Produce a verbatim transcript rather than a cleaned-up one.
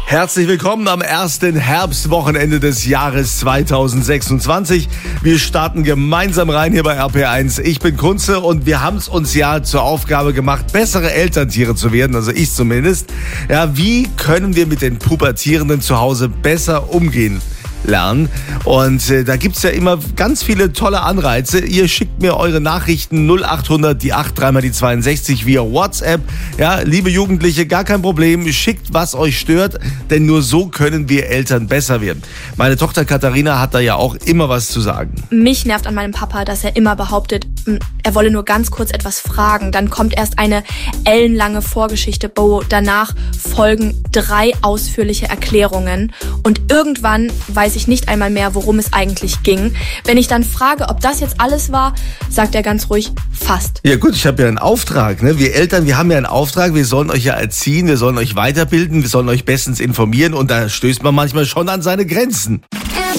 Herzlich willkommen am ersten Herbstwochenende des Jahres zweitausendsechsundzwanzig. Wir starten gemeinsam rein hier bei R P eins. Ich bin Kunze und wir haben es uns ja zur Aufgabe gemacht, bessere Elterntiere zu werden, also ich zumindest. Ja, wie können wir mit den Pubertierenden zu Hause besser umgehen lernen? Und äh, da gibt's ja immer ganz viele tolle Anreize. Ihr schickt mir eure Nachrichten null acht hundert, die acht, dreimal die zweiundsechzig via WhatsApp. Ja, liebe Jugendliche, gar kein Problem. Schickt, was euch stört, denn nur so können wir Eltern besser werden. Meine Tochter Katharina hat da ja auch immer was zu sagen. Mich nervt an meinem Papa, dass er immer behauptet, er wolle nur ganz kurz etwas fragen. Dann kommt erst eine ellenlange Vorgeschichte, wo danach folgen drei ausführliche Erklärungen. Und irgendwann weiß ich nicht einmal mehr, worum es eigentlich ging. Wenn ich dann frage, ob das jetzt alles war, sagt er ganz ruhig, fast. Ja gut, ich habe ja einen Auftrag. Ne? Wir Eltern, wir haben ja einen Auftrag. Wir sollen euch ja erziehen, wir sollen euch weiterbilden, wir sollen euch bestens informieren. Und da stößt man manchmal schon an seine Grenzen.